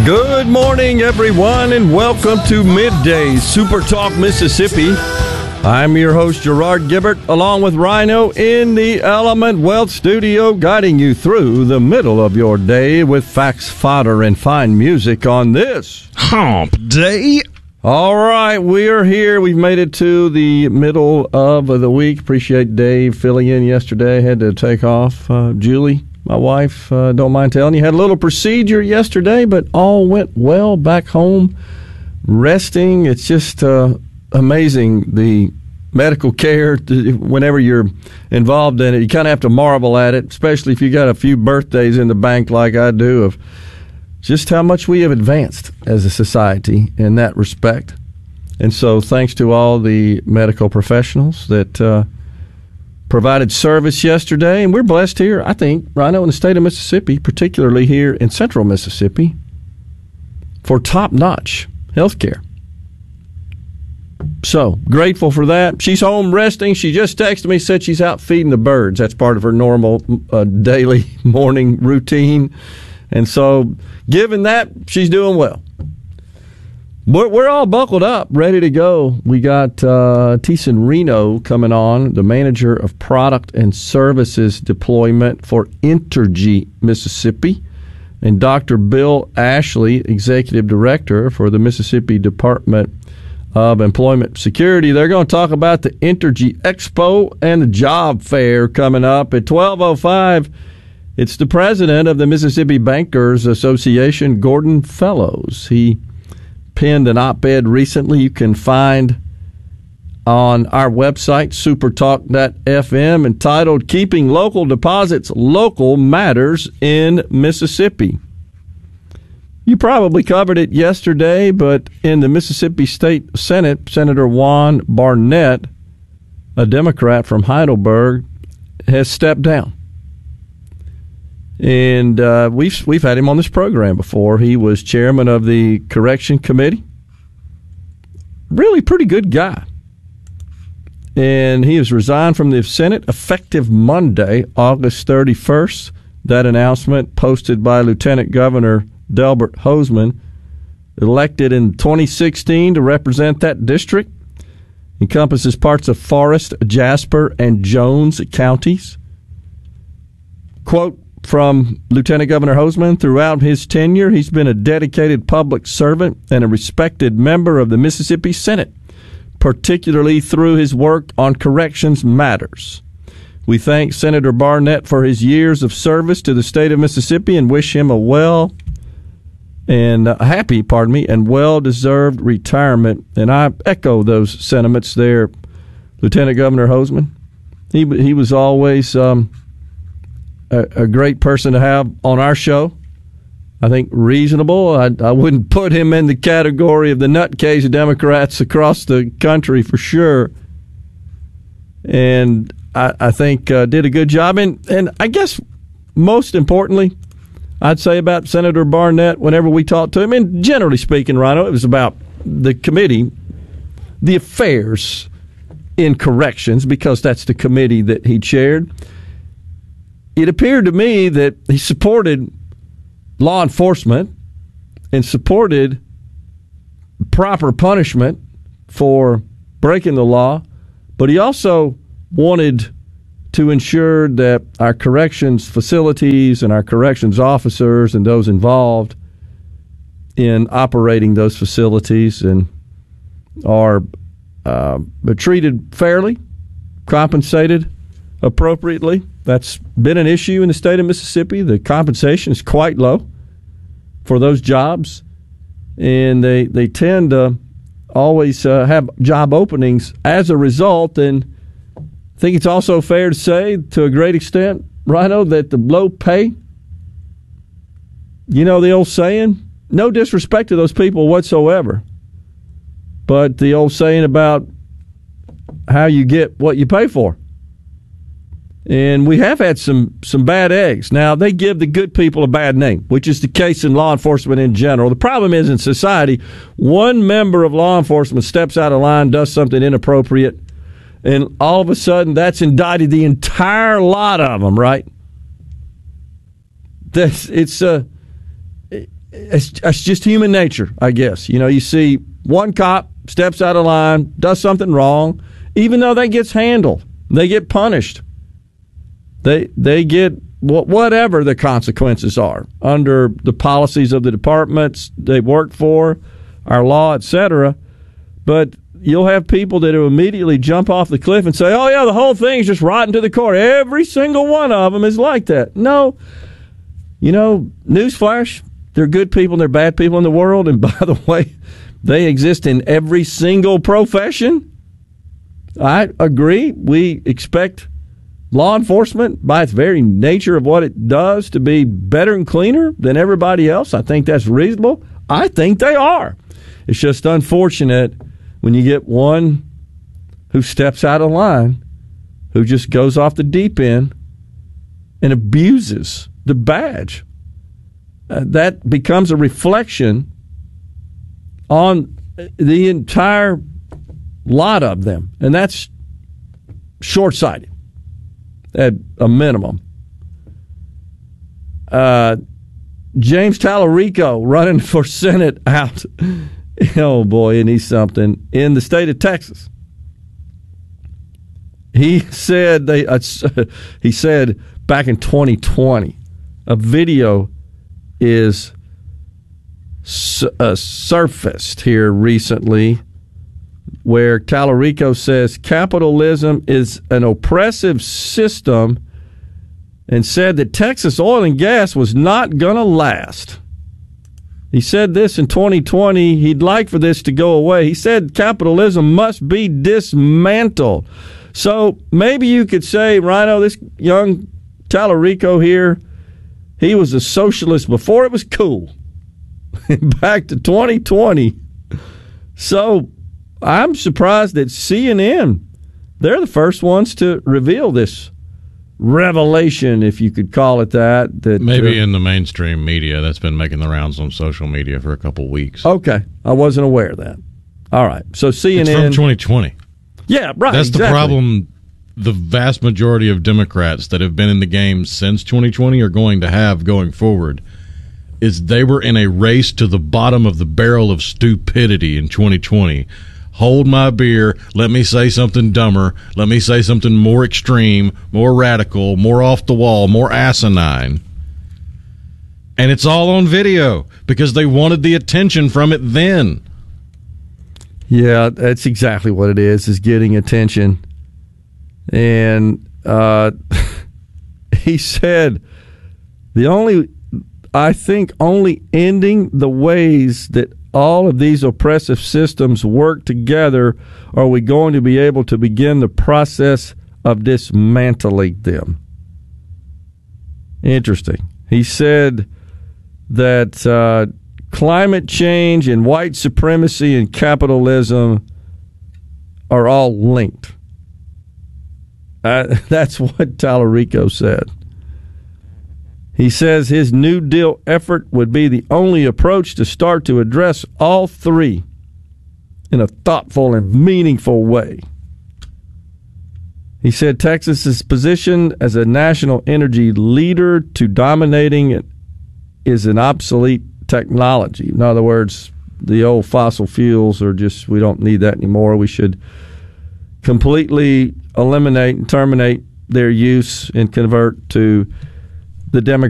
Good morning, everyone, and welcome to Midday Super Talk Mississippi. I'm your host, Gerard Gibbert, along with Rhino in the Element Wealth Studio, guiding you through the middle of your day with facts, fodder, and fine music on this Hump Day. All right, we are here. We've made it to the middle of the week. Appreciate Dave filling in yesterday. Had to take off. Julie, my wife, don't mind telling you, had a little procedure yesterday, but all went well back home, resting. It's just amazing, the medical care. Whenever you're involved in it, you kind of have to marvel at it, especially if you got a few birthdays in the bank like I do, of just how much we have advanced as a society in that respect. And so thanks to all the medical professionals that provided service yesterday. And we're blessed here, I think, Rhino, in the state of Mississippi, particularly here in central Mississippi, for top-notch health care. So, grateful for that. She's home resting. She just texted me, said she's out feeding the birds. That's part of her normal daily morning routine. And so, given that, she's doing well. We're all buckled up, ready to go. We got Thiessen Reno coming on, the manager of product and services deployment for Entergy Mississippi, and Dr. Bill Ashley, executive director for the Mississippi Department of Employment Security. They're going to talk about the Entergy Expo and the job fair coming up at 12:05. It's the president of the Mississippi Bankers Association, Gordon Fellows. He penned an op-ed recently you can find on our website, supertalk.fm, entitled Keeping Local Deposits Local Matters in Mississippi. You probably covered it yesterday, but in the Mississippi State Senate, Senator Juan Barnett, a Democrat from Heidelberg, has stepped down. And we've had him on this program before. He was chairman of the Correction Committee. Really pretty good guy. And he has resigned from the Senate effective Monday, August 31st. That announcement posted by Lieutenant Governor Delbert Hosemann, elected in 2016 to represent that district. Encompasses parts of Forrest, Jasper, and Jones counties. Quote from Lieutenant Governor Hosemann: throughout his tenure, he's been a dedicated public servant and a respected member of the Mississippi Senate, particularly through his work on corrections matters. We thank Senator Barnett for his years of service to the state of Mississippi and wish him a happy and well-deserved retirement. And I echo those sentiments there, Lieutenant Governor Hosemann. He was always a great person to have on our show. I think reasonable. I wouldn't put him in the category of the nutcase Democrats across the country for sure. And I think did a good job. And I guess most importantly, I'd say about Senator Barnett, whenever we talked to him, and generally speaking, Rhino, it was about the committee, the affairs in corrections, because that's the committee that he chaired. It appeared to me that he supported law enforcement and supported proper punishment for breaking the law, but he also wanted to ensure that our corrections facilities and our corrections officers and those involved in operating those facilities and are treated fairly, compensated appropriately. That's been an issue in the state of Mississippi. The compensation is quite low for those jobs, and they tend to always have job openings as a result. And I think it's also fair to say, to a great extent, Rhino, that the low pay, you know the old saying, no disrespect to those people whatsoever, but the old saying about how you get what you pay for. And we have had some bad eggs. Now, they give the good people a bad name, which is the case in law enforcement in general. The problem is, in society, one member of law enforcement steps out of line, does something inappropriate, and all of a sudden that's indicted the entire lot of them, right? it's just human nature, I guess. You see one cop steps out of line, does something wrong, even though that gets handled, they get punished. They get whatever the consequences are under the policies of the departments they work for, our law, etc. But you'll have people that will immediately jump off the cliff and say, oh, yeah, the whole thing's just rotten to the core. Every single one of them is like that. No. Newsflash, there are good people and there are bad people in the world. And by the way, they exist in every single profession. I agree. We expect law enforcement, by its very nature of what it does, to be better and cleaner than everybody else. I think that's reasonable. I think they are. It's just unfortunate when you get one who steps out of line, who just goes off the deep end and abuses the badge. That becomes a reflection on the entire lot of them, and that's short-sighted at a minimum. James Tallarico running for Senate out. Oh, boy, isn't he something? In the state of Texas. He said he said back in 2020, a video is surfaced here recently where Tallarico says capitalism is an oppressive system and said that Texas oil and gas was not going to last. He said this in 2020. He'd like for this to go away. He said capitalism must be dismantled. So maybe you could say, Rhino, this young Tallarico here, he was a socialist before it was cool. Back to 2020. So I'm surprised that CNN, they're the first ones to reveal this revelation, if you could call it that. Maybe in the mainstream media that's been making the rounds on social media for a couple weeks. Okay. I wasn't aware of that. All right. So CNN. It's from 2020. Yeah, right. That's exactly. the problem. The vast majority of Democrats that have been in the game since 2020 are going to have going forward is they were in a race to the bottom of the barrel of stupidity in 2020. Hold my beer. Let me say something dumber. Let me say something more extreme, more radical, more off the wall, more asinine. And it's all on video because they wanted the attention from it then. Yeah, that's exactly what it is getting attention. And he said I think only ending the ways that all of these oppressive systems work together are we going to be able to begin the process of dismantling them. Interesting. He said that climate change and white supremacy and capitalism are all linked. That's what Tallarico said. He says his New Deal effort would be the only approach to start to address all three in a thoughtful and meaningful way. He said Texas is positioned as a national energy leader to dominating is an obsolete technology. In other words, the old fossil fuels are just, we don't need that anymore. We should completely eliminate and terminate their use and convert to the Democratic